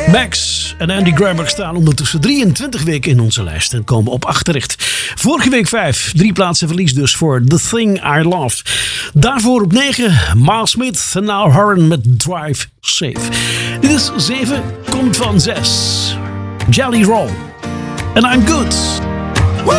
Max en Andy Grammer staan ondertussen 23 weken in onze lijst en komen op 8 terecht. Vorige week 5, 3 plaatsen verlies dus voor The Thing I Loved. Daarvoor op 9, Miles Smith en Niall Horan met Drive Safe. Dit is 7, komt van 6. Jelly Roll. And I'm Good.